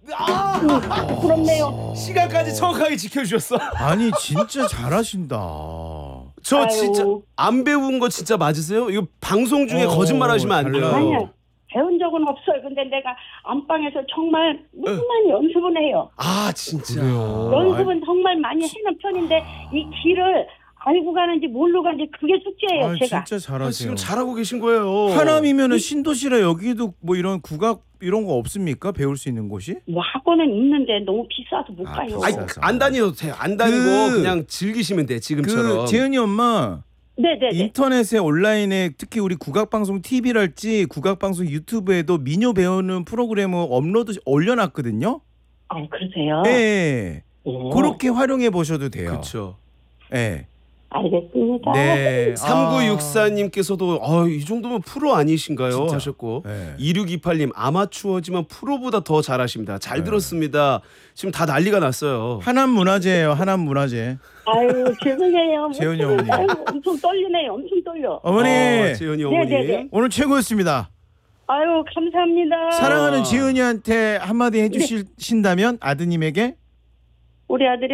부럽네요. 시간까지 정확하게 지켜주셨어. 아니 진짜 잘하신다. 저 아유. 진짜 안 배운 거 진짜 맞으세요? 이거 방송 중에 거짓말하시면 안 돼요. 달라요. 아니요. 배운 적은 없어요. 근데 내가 안방에서 정말 무슨 많이 연습은 해요. 아 진짜. 그래요. 연습은 정말 많이 해놓은 편인데 이 길을 알고 가는지 모르고 가는지 그게 숙제예요. 아, 제가. 진짜 잘하세요. 지금 잘하고 계신 거예요. 하남이면은 신도시라 여기도 뭐 이런 국악 이런 거 없습니까? 배울 수 있는 곳이? 뭐 학원은 있는데 너무 비싸서 못 아, 가요. 아니, 비싸서. 안 다녀도 돼요. 안 다니고 그- 그냥 즐기시면 돼. 지금처럼. 그 재은이 엄마 네네네. 인터넷에 온라인에 특히 우리 국악방송 TV랄지 국악방송 유튜브에도 민요 배우는 프로그램을 업로드 올려놨거든요. 아 그러세요? 네. 예. 그렇게 활용해 보셔도 돼요. 그렇죠. 네. 알겠습니다. 네. 3964님께서도 이 정도면 프로 아니신가요? 진짜. 하셨고 네. 2628님 아마추어지만 프로보다 더 잘하십니다. 잘 네. 들었습니다. 지금 다 난리가 났어요. 하남 문화재예요. 하남 문화재. 아유 죄송해요. 재훈이 어머니. 아유, 엄청 떨리네요. 엄청 떨려. 어머니 재현이 어머니. 네네네. 오늘 최고였습니다. 아유 감사합니다. 사랑하는 지은이한테 한마디 해주신다면 아드님에게 우리 아들이